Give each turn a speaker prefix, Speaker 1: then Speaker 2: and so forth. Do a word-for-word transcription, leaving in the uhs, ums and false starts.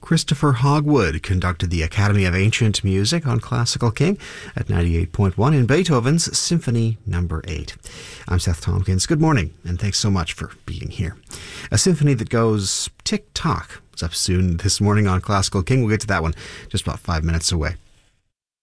Speaker 1: Christopher Hogwood conducted the Academy of Ancient Music on Classical King at ninety-eight point one in Beethoven's Symphony Number eight. I'm Seth Tompkins. Good morning, and thanks so much for being here. A symphony that goes tick-tock is up soon this morning on Classical King. We'll get to that one just about five minutes away.